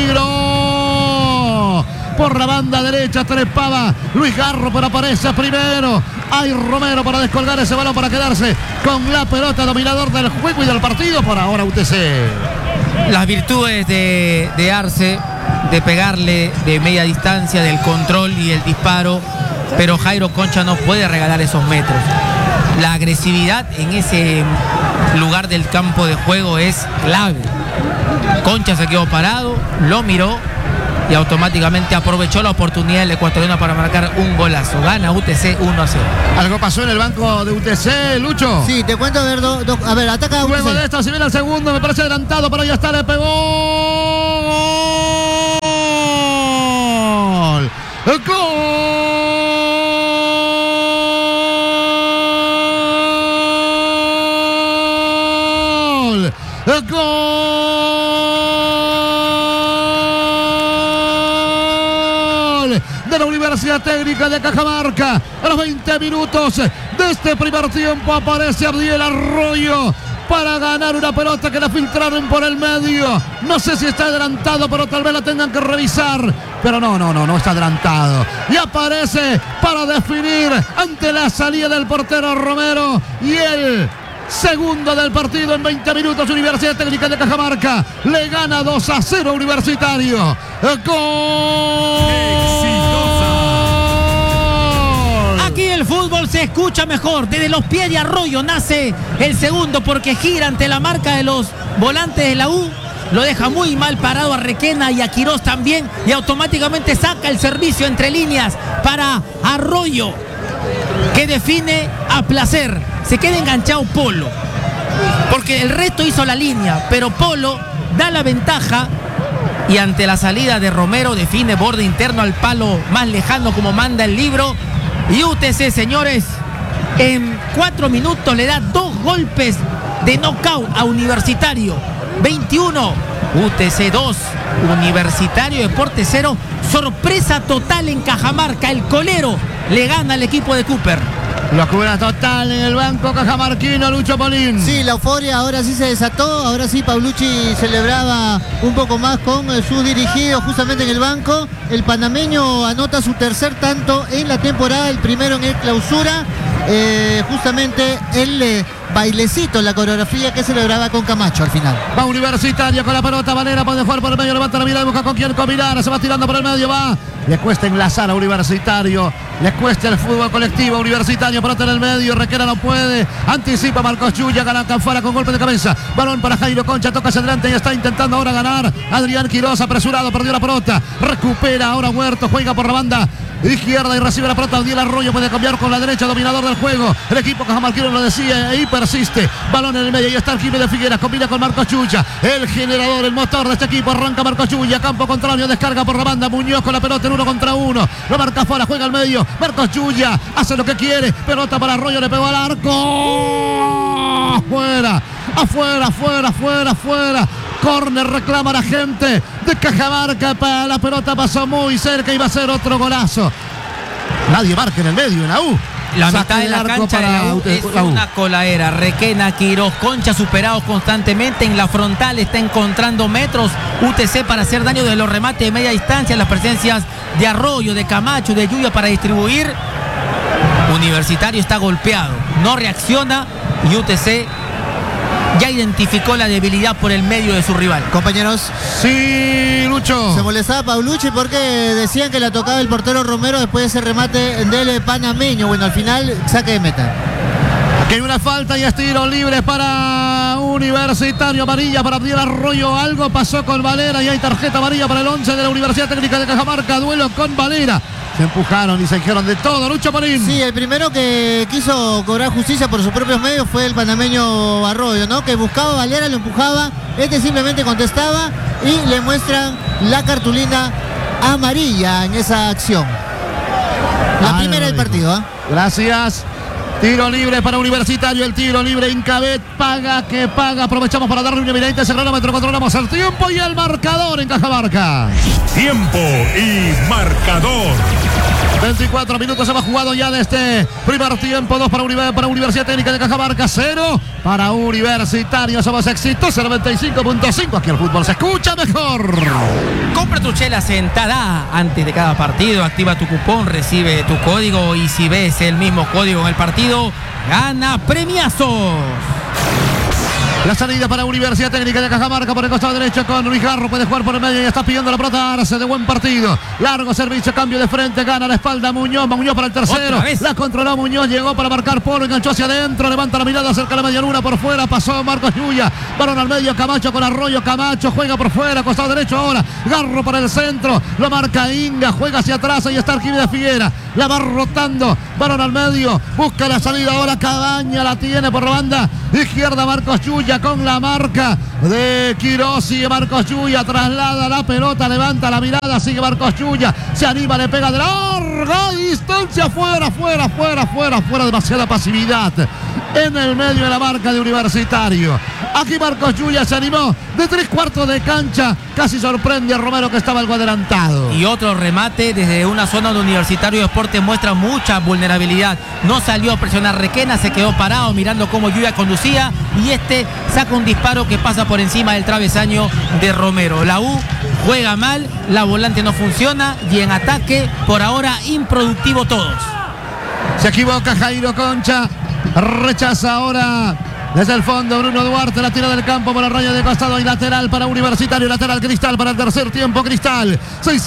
peligro. Por la banda derecha trepaba Luis Garro, pero aparece primero. Hay Romero para descolgar ese balón para quedarse con la pelota, dominador del juego y del partido. Por ahora UTC. Las virtudes de Arce, de pegarle de media distancia, del control y el disparo, pero Jairo Concha no puede regalar esos metros. La agresividad en ese lugar del campo de juego es clave. Concha se quedó parado, lo miró y automáticamente aprovechó la oportunidad del ecuatoriano para marcar un golazo. Gana UTC 1-0. ¿Algo pasó en el banco de UTC, Lucho? Sí, te cuento, a ver, ataca Luego UTC. de esto, si viene el segundo, me parece adelantado, pero ya está, le pegó. ¡Gol! ¡Gol! ¡Gol! De la Universidad Técnica de Cajamarca. A los 20 minutos de este primer tiempo aparece Abdiel Arroyo para ganar una pelota que la filtraron por el medio. No sé si está adelantado, pero tal vez la tengan que revisar. Pero no está adelantado. Y aparece para definir ante la salida del portero Romero y el segundo del partido en 20 minutos. Universidad Técnica de Cajamarca le gana 2-0 Universitario. ¡Gol! Aquí el fútbol se escucha mejor. Desde los pies de Arroyo nace el segundo porque gira ante la marca de los volantes de la U. Lo deja muy mal parado a Requena y a Quirós también. Y automáticamente saca el servicio entre líneas para Arroyo, que define a placer. Se queda enganchado Polo, porque el resto hizo la línea, pero Polo da la ventaja y ante la salida de Romero define borde interno al palo más lejano como manda el libro. Y UTC, señores, en 4 minutos le da 2 golpes de knockout a Universitario. 21, UTC 2, Universitario Deportes 0. Sorpresa total en Cajamarca. El colero le gana al equipo de Cooper. Locura total en el banco cajamarquino, Lucho Polín. Sí, la euforia ahora sí se desató. Ahora sí Paulucci celebraba un poco más con sus dirigidos justamente en el banco. El panameño anota su tercer tanto en la temporada, el primero en el clausura. justamente el bailecito, la coreografía que celebraba con Camacho al final. Va Universitario con la pelota, Valera puede jugar por el medio, levanta la mirada, busca con quién combinar, se va tirando por el medio, va. Le cuesta enlazar a Universitario, le cuesta el fútbol colectivo. Universitario, pelota en el medio, Requena no puede, anticipa Marcos Yuya, gana Canfara con golpe de cabeza, balón para Jairo Concha, toca hacia adelante y está intentando ahora ganar Adrián Quiroz, apresurado, perdió la pelota, recupera ahora Huerto, juega por la banda izquierda y recibe la pelota. Daniel Arroyo puede cambiar con la derecha, dominador del juego. El equipo cajamarquino lo decía y persiste. Balón en el medio y está el Jiménez de Figueras. Combina con Marcos Chuya. El generador, el motor de este equipo. Arranca Marcos Chuya. Campo contrario, descarga por la banda. Muñoz con la pelota en 1 contra 1. Lo marca fuera, juega al medio. Marcos Chuya hace lo que quiere. Pelota para Arroyo, le pegó al arco. Afuera, afuera, afuera, afuera, afuera. Corner, reclama la gente de Cajamarca. La pelota pasó muy cerca y va a ser otro golazo. Nadie marca en el medio en la U. La mitad de la cancha de la U es una coladera. Requena, Quiroz, Concha superados constantemente. En la frontal está encontrando metros UTC para hacer daño de los remates de media distancia. Las presencias de Arroyo, de Camacho, de Yuya para distribuir. Universitario está golpeado, no reacciona y UTC ya identificó la debilidad por el medio de su rival. Compañeros. Sí, Lucho. Se molestaba Paulucci porque decían que la tocaba el portero Romero después de ese remate del panameño. Bueno, al final, saque de meta. Aquí hay una falta y es tiro libre para Universitario. Amarilla para Abdiel Arroyo. Algo pasó con Valera y hay tarjeta amarilla para el 11 de la Universidad Técnica de Cajamarca. Duelo con Valera. Se empujaron y se dijeron de todo. Lucho Marín. Sí, el primero que quiso cobrar justicia por sus propios medios fue el panameño Arroyo, ¿no? Que buscaba a Valera, lo empujaba. Este simplemente contestaba y le muestran la cartulina amarilla en esa acción. La primera del partido, ¿eh? Gracias. Tiro libre para Universitario, el tiro libre Incabet, paga que paga. Aprovechamos para darle una miradita a ese cronómetro, controlamos el tiempo y el marcador en Cajamarca. Tiempo y marcador. 24 minutos se va jugado ya de este primer tiempo. 2 para Universidad Técnica de Cajamarca, 0 para Universitario. Somos exitosos, 95.5. Aquí el fútbol se escucha mejor. Compra tu chela sentada antes de cada partido. Activa tu cupón, recibe tu código y si ves el mismo código en el partido, gana premiazos. La salida para Universidad Técnica de Cajamarca por el costado derecho con Luis Garro. Puede jugar por el medio y está pidiendo la pelota Arce de buen partido. Largo servicio, cambio de frente, gana la espalda Muñoz. Muñoz para el tercero. La controló Muñoz, llegó para marcar Polo, enganchó hacia adentro, levanta la mirada, acerca la media luna por fuera. Pasó Marcos Yuya. Balón al medio, Camacho con Arroyo. Camacho juega por fuera, costado derecho ahora. Garro para el centro. Lo marca Inga, juega hacia atrás. Ahí está el Jiménez de Figuera. La va rotando. Balón al medio. Busca la salida ahora. Cabaña la tiene por la banda izquierda. Marcos Yuya con la marca de Quiroz. Sigue Marcos Yuya. Traslada la pelota. Levanta la mirada. Sigue Marcos Yuya. Se anima, le pega de larga distancia. Fuera. Demasiada pasividad en el medio de la marca de Universitario. Aquí Marcos Yuya se animó de 3/4 de cancha. Casi sorprende a Romero que estaba algo adelantado. Y otro remate desde una zona donde Universitario de Deportes muestra mucha vulnerabilidad. No salió a presionar Requena, se quedó parado mirando cómo Yuya conducía y este saca un disparo que pasa por encima del travesaño de Romero. La U juega mal, la volante no funciona y en ataque por ahora improductivo todos. Se equivoca Jairo Concha. Rechaza ahora desde el fondo Bruno Duarte, la tira del campo por la raya de costado y lateral para Universitario, lateral Cristal para el tercer tiempo. Cristal,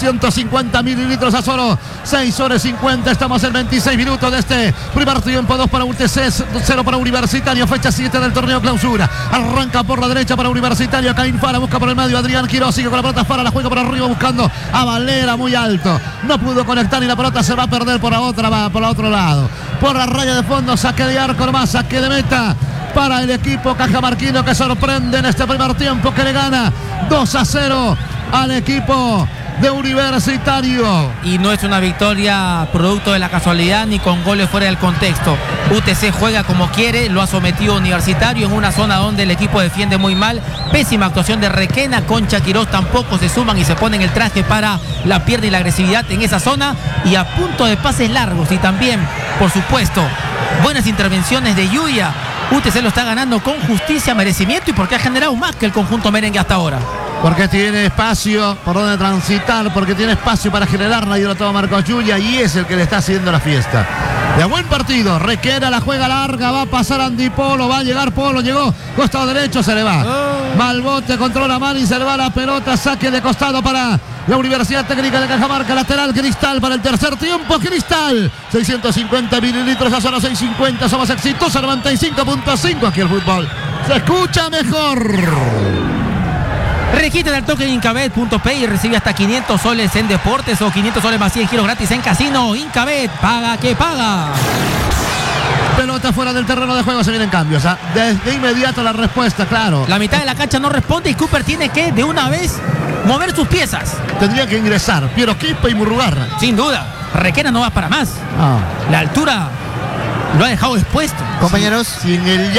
650 mililitros a solo 6 horas 50. Estamos en 26 minutos de este primer tiempo. 2 para UTC, 0 para Universitario. Fecha 7 del torneo clausura. Arranca por la derecha para Universitario. Caín Fara busca por el medio. Adrián Quiroz sigue con la pelota. Fara la juega por arriba buscando a Valera muy alto. No pudo conectar y la pelota se va a perder por la otro lado. Por la raya de fondo, saque de arco nomás, saque de meta para el equipo cajamarquino que sorprende en este primer tiempo, que le gana 2-0 al equipo de Universitario. Y no es una victoria producto de la casualidad ni con goles fuera del contexto. UTC juega como quiere, lo ha sometido Universitario en una zona donde el equipo defiende muy mal. Pésima actuación de Requena, Concha, Quiroz tampoco se suman y se ponen el traje para la pierna y la agresividad en esa zona y a punto de pases largos y también, por supuesto, buenas intervenciones de Yuya. UTC lo está ganando con justicia, merecimiento y porque ha generado más que el conjunto merengue hasta ahora. Porque tiene espacio por donde transitar, porque tiene espacio para generar, nadie lo toma Marcos Yuya y es el que le está haciendo la fiesta. De buen partido. Requena, la juega larga. Va a pasar Andy Polo. Va a llegar Polo. Llegó. Costado derecho. Se le va. Malbote controla mal y se le va la pelota. Saque de costado para la Universidad Técnica de Cajamarca. Lateral Cristal para el tercer tiempo. Cristal. 650 mililitros a solo 650. Somos exitosos. 95.5. Aquí el fútbol se escucha mejor. Registra el toque en Incabet.pay y recibe hasta 500 soles en deportes o 500 soles más 100 giros gratis en casino. Incabet, paga que paga. Pelota fuera del terreno de juego, se vienen cambios. De inmediato la respuesta, claro. La mitad de la cancha no responde y Cooper tiene que de una vez mover sus piezas. Tendría que ingresar Piero Quispe y Murrugarra. Sin duda, Requena no va para más. La altura lo ha dejado expuesto. Compañeros. Si en el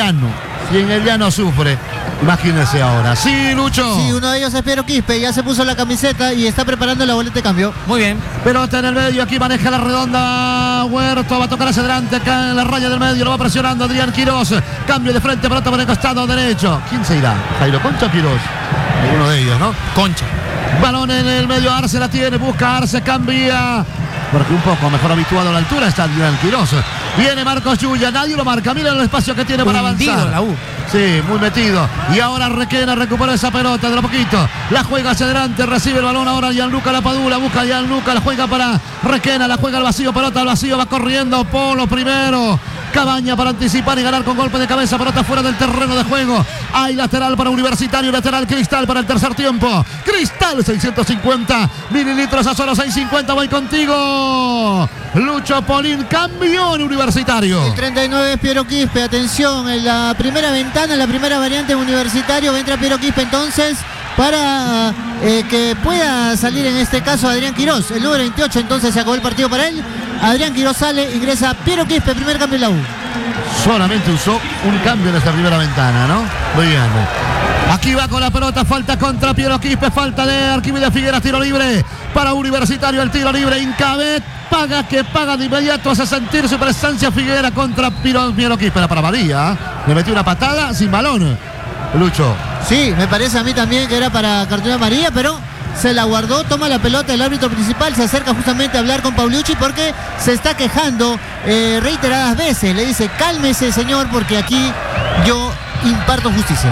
llano sufre, imagínense ahora. Sí, Lucho. Sí, uno de ellos es Piero Quispe, ya se puso la camiseta y está preparando la boleta de cambio. Muy bien. Pelota en el medio, aquí maneja la redonda Huerto, va a tocar hacia adelante, acá en la raya del medio, lo va presionando Adrián Quirós. Cambio de frente, pelota por el costado derecho. ¿Quién se irá? ¿Jairo Concha o Quirós? Uno de ellos, ¿no? Concha. Balón en el medio, Arce la tiene, busca Arce, cambia. Porque un poco mejor habituado a la altura está Adrián Quirós. Viene Marcos Yuya, nadie lo marca. Miren el espacio que tiene para avanzar. La U. Sí, muy metido. Y ahora Requena recupera esa pelota de lo poquito. La juega hacia adelante, recibe el balón ahora Gianluca Lapadula. Busca a Gianluca, la juega para Requena, la juega al vacío, pelota al vacío, va corriendo Polo primero. Cabaña para anticipar y ganar con golpe de cabeza. Pelota fuera del terreno de juego. Hay lateral para Universitario, lateral Cristal para el tercer tiempo. Cristal 650 mililitros a solo 650. Voy contigo, Lucho Polín. Cambio en Universitario. El 39 es Piero Quispe. Atención, en la primera ventana, en la primera variante de Universitario entra Piero Quispe entonces para que pueda salir en este caso Adrián Quirós. El número 28 entonces se acabó el partido para él. Adrián Quirós sale, ingresa Piero Quispe, primer cambio en la U. Solamente usó un cambio en esta primera ventana, ¿no? Muy bien. Aquí va con la pelota, falta contra Piero Quispe, falta de Arquímedes Figueras, tiro libre para Universitario, el tiro libre, Incabet, paga que paga de inmediato, hace sentir su presencia Figuera contra Piero Quispe, la para María, le metió una patada sin balón, Lucho. Sí, me parece a mí también que era para cartulina amarilla, pero se la guardó, toma la pelota el árbitro principal, se acerca justamente a hablar con Paulucci porque se está quejando reiteradas veces. Le dice, cálmese señor, porque aquí yo imparto justicia.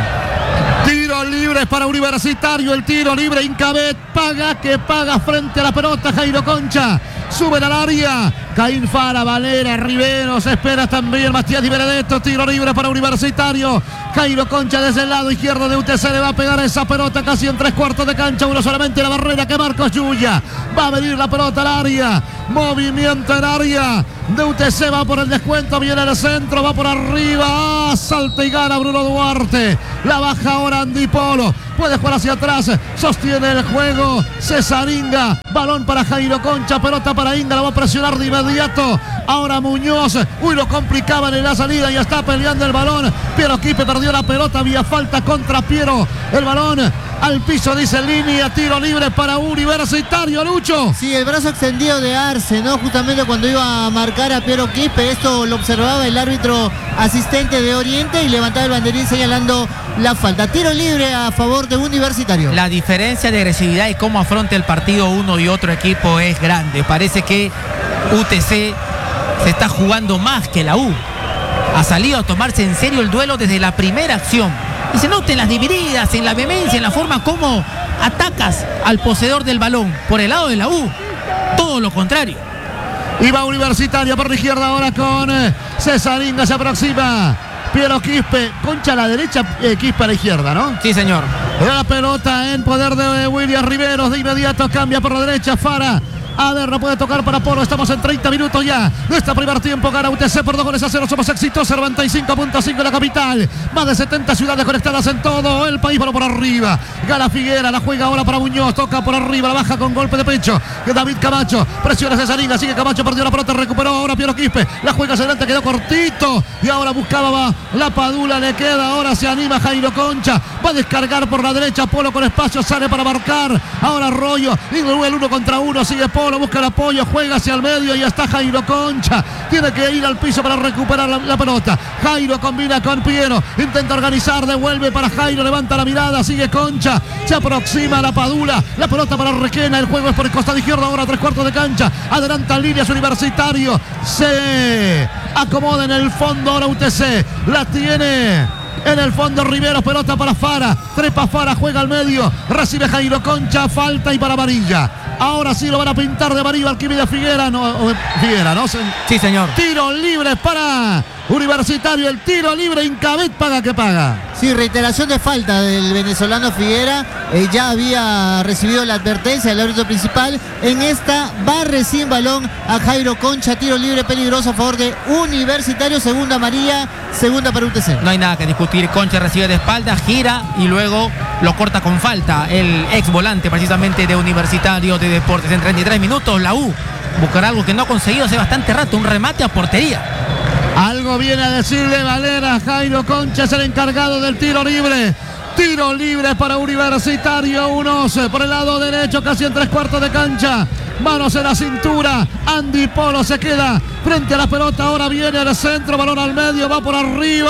Tiro libre para Universitario, el tiro libre, Incabet, paga que paga frente a la pelota, Jairo Concha. Suben al área, Caín Fara, Valera, Rivero, se espera también Matías Di Benedetto, tiro libre para Universitario. Jairo Concha desde el lado izquierdo de UTC le va a pegar esa pelota casi en 3/4 de cancha, uno solamente la barrera que Marcos Yuya. Va a venir la pelota al área, movimiento en área de UTC, va por el descuento, viene al centro, va por arriba, salta y gana Bruno Duarte. La baja ahora Andy Polo, puede jugar hacia atrás, sostiene el juego César Inga, balón para Jairo Concha, pelota para Inga, la va a presionar de inmediato. Ahora Muñoz, lo complicaban en la salida y está peleando el balón. Piero Quispe perdió la pelota, había falta contra Piero. El balón al piso, dice línea, tiro libre para Universitario, Lucho. Sí, el brazo extendido de Arce, ¿no? Justamente cuando iba a marcar a Piero Quispe, esto lo observaba el árbitro asistente de Oriente y levantaba el banderín señalando la falta. Tiro libre a favor de Universitario. La diferencia de agresividad y cómo afronta el partido uno y otro equipo es grande. Parece que UTC se está jugando más que la U. Ha salido a tomarse en serio el duelo desde la primera acción. Y se nota en las divididas, en la vehemencia, en la forma como atacas al poseedor del balón. Por el lado de la U, todo lo contrario. Y va Universitario por la izquierda ahora con César Inga, se aproxima Piero Quispe, Concha a la derecha, Quispe a la izquierda, ¿no? Sí, señor. La pelota en poder de William Riveros, de inmediato cambia por la derecha, Fara. A ver, no puede tocar para Polo. Estamos en 30 minutos ya de este primer tiempo. Gana UTC por 2-0. Somos exitosos. 95.5 en la capital. Más de 70 ciudades conectadas en todo el país. Pero por arriba. Gana Figuera. La juega ahora para Muñoz. Toca por arriba. La baja con golpe de pecho. David Camacho. Presiona Cesaringa. Sigue Camacho. Perdió la pelota. Recuperó ahora Piero Quispe. La juega hacia adelante. Quedó cortito. Y ahora buscaba la Padula. Le queda. Ahora se anima Jairo Concha. Va a descargar por la derecha. Polo con espacio. Sale para marcar. Ahora Arroyo. Y el 1 contra 1. Sigue Polo. Polo, busca el apoyo, juega hacia el medio y está Jairo Concha. Tiene que ir al piso para recuperar la pelota. Jairo combina con Piero, intenta organizar, devuelve para Jairo, levanta la mirada, sigue Concha, se aproxima a la Padula, la pelota para Requena, el juego es por el costado izquierdo, ahora 3/4 de cancha, adelanta líneas Universitario, se acomoda en el fondo, ahora UTC, la tiene en el fondo Riveros, pelota para Fara, trepa Fara, juega al medio, recibe Jairo Concha, falta y para amarilla. Ahora sí lo van a pintar de amarillo Alquímedes Figuera, Figuera, ¿no? Sí, señor. Tiro libre para Universitario, el tiro libre, Incabet paga que paga. Sí, reiteración de falta del venezolano Figuera. Ya había recibido la advertencia del árbitro principal. En esta barre sin balón a Jairo Concha. Tiro libre peligroso a favor de Universitario. Segunda amarilla, segunda para UTC. No hay nada que discutir. Concha recibe de espalda, gira y luego lo corta con falta. El ex volante precisamente de Universitario de Deportes. En 33 minutos la U buscará algo que no ha conseguido hace bastante rato. Un remate a portería. Algo viene a decirle Valera. Jairo Concha es el encargado del tiro libre. Tiro libre para Universitario. Unos por el lado derecho, casi en 3/4 de cancha. Manos en la cintura. Andy Polo se queda frente a la pelota. Ahora viene al centro. Balón al medio. Va por arriba.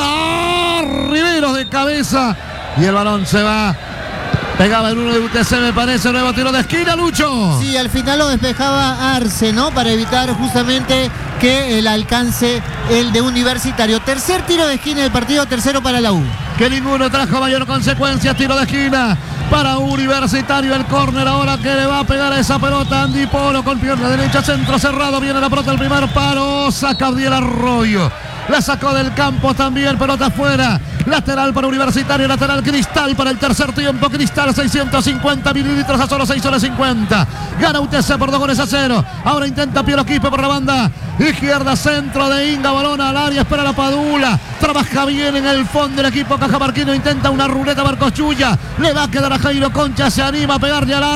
Riveros de cabeza. Y el balón se va. Pegaba en uno de UTC, me parece. Nuevo tiro de esquina, Lucho. Sí, al final lo despejaba Arce, ¿no? Para evitar justamente que el alcance el de Universitario. Tercer tiro de esquina del partido, tercero para la U. Que ninguno trajo mayor consecuencia. Tiro de esquina para Universitario. El córner ahora que le va a pegar a esa pelota. Andy Polo con pierna derecha, centro cerrado. Viene la pelota, el primer paro. Saca Abdiel Arroyo. La sacó del campo también, pelota afuera. Lateral para Universitario, lateral Cristal para el tercer tiempo. Cristal 650 mililitros a solo 6:50. Gana UTC por 2-0. Ahora intenta Piero Quispe por la banda izquierda, centro de Inga, balón al área, espera la Padula. Trabaja bien en el fondo el equipo cajamarquino, intenta una ruleta Marcos Chuya. Le va a quedar a Jairo Concha, se anima a pegarle al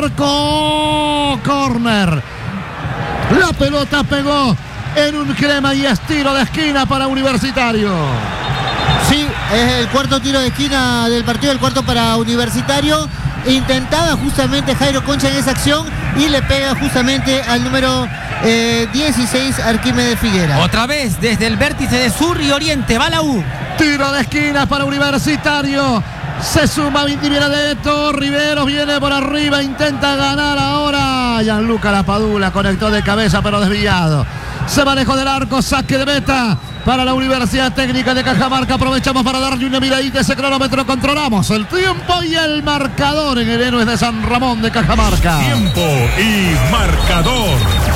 arco. Corner. La pelota pegó en un crema y estilo de esquina para Universitario. Sí, es el cuarto tiro de esquina del partido, el cuarto para Universitario. Intentaba justamente Jairo Concha en esa acción y le pega justamente al número 16, Arquímedes Figuera. Otra vez desde el vértice de sur y oriente va la U. Tiro de esquina para Universitario. Se suma Vinti Benedetto. Riveros viene por arriba, intenta ganar ahora. Gianluca Lapadula conectó de cabeza pero desviado. Se manejó del arco, saque de meta para la Universidad Técnica de Cajamarca. Aprovechamos para darle una miradita a ese cronómetro. Controlamos el tiempo y el marcador en el Héroes de San Ramón de Cajamarca. Tiempo y marcador.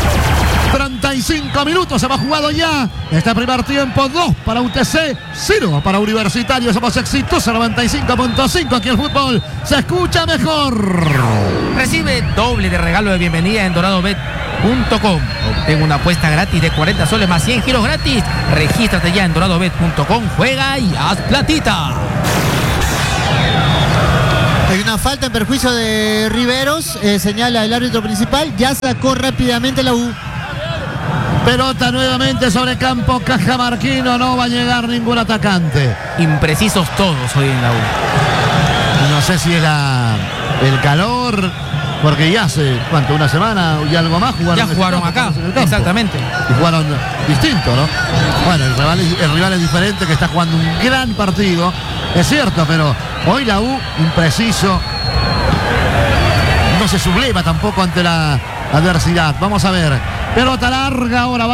35 minutos se va jugado ya. Este primer tiempo, 2 para UTC, 0 para Universitario. Somos exitosos, 95.5. Aquí el fútbol se escucha mejor. Recibe doble de regalo de bienvenida en doradobet.com. Obtén una apuesta gratis de 40 soles más 100 giros gratis. Regístrate ya en doradobet.com. Juega y haz platita. Hay una falta en perjuicio de Riveros, señala el árbitro principal. Ya sacó rápidamente la U. Pelota nuevamente sobre campo cajamarquino. No va a llegar ningún atacante. Imprecisos todos hoy en la U. No sé si es el calor, porque ya hace, ¿cuánto? Una semana y algo más jugaron. Ya jugaron acá, exactamente. Y jugaron distinto, ¿no? Bueno, el rival es diferente, que está jugando un gran partido. Es cierto, pero hoy la U, impreciso. No se subleva tampoco ante la adversidad. Vamos a ver. Pelota larga ahora.